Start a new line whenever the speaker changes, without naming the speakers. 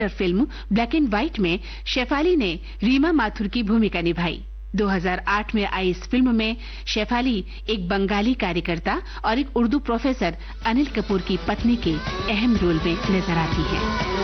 Film black and white में शेफाली ने रीमा माथुर की भूमिका निभाई। 2008 में आई इस फिल्म में शेफाली एक बंगाली कार्यकर्ता और एक उर्दू प्रोफेसर अनिल कपूर की पत्नी के अहम रोल में नजर आती हैं।